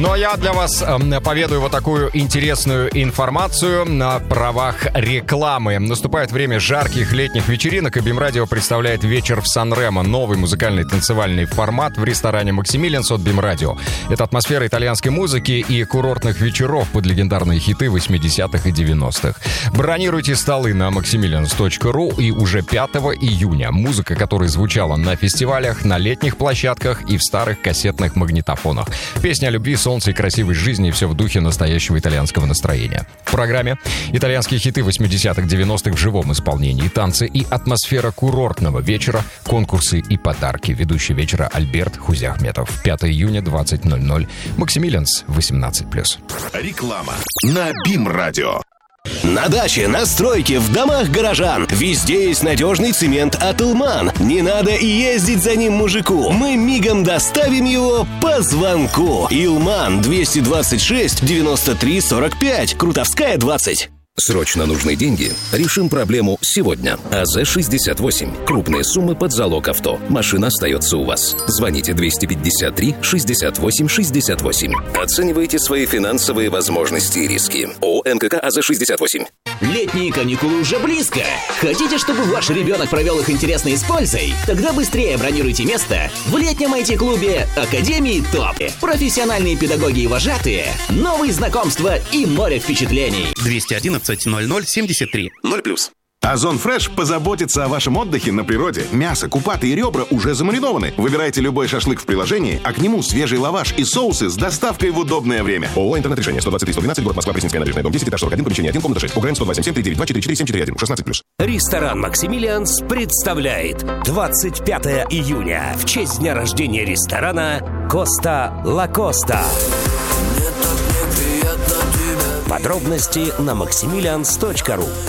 Но я для вас поведаю вот такую интересную информацию на правах рекламы. Наступает время жарких летних вечеринок, и БИМ-радио представляет «Вечер в Сан-Ремо» — новый музыкальный танцевальный формат в ресторане «Максимилианс» от БИМ-радио. Это атмосфера итальянской музыки и курортных вечеров под легендарные хиты 80-х и 90-х. Бронируйте столы на maximilians.ru, и уже 5 июня музыка, которая звучала на фестивалях, на летних площадках и в старых кассетных магнитофонах. Песня о любви, солнце и красивой жизни, и все в духе настоящего итальянского настроения. В программе итальянские хиты 80-х, 90-х в живом исполнении, танцы и атмосфера курортного вечера, конкурсы и подарки. Ведущий вечера Альберт Хузяхметов. 5 июня, 20:00. Максимилианс, 18+. Реклама на БИМ-радио. На даче, на стройке, в домах горожан везде есть надежный цемент от «Илман». Не надо и ездить за ним мужику. Мы мигом доставим его по звонку. «Илман» 226 93 45. Крутовская, 20. Срочно нужны деньги? Решим проблему сегодня. АЗ-68. Крупные суммы под залог авто. Машина остается у вас. Звоните 253 68 68. Оценивайте свои финансовые возможности и риски. ООО НКК АЗ-68. Летние каникулы уже близко. Хотите, чтобы ваш ребенок провел их интересно и с пользой? Тогда быстрее бронируйте место в летнем IT-клубе Академии ТОП. Профессиональные педагоги и вожатые, новые знакомства и море впечатлений. 211 00 73 0+. Озон Фреш позаботится о вашем отдыхе на природе. Мясо, купаты и ребра уже замаринованы. Выбирайте любой шашлык в приложении, а к нему свежий лаваш и соусы с доставкой в удобное время. ООО «Интернет-решение», 123-112, город Москва, Пресненская набережная, дом 10, этаж 41, помещение 1, комната 6. УГРН 127 392 444741, 16+. Ресторан «Максимилианс» представляет 25 июня в честь дня рождения ресторана «Коста Ла Коста». Подробности на maximilians.ru.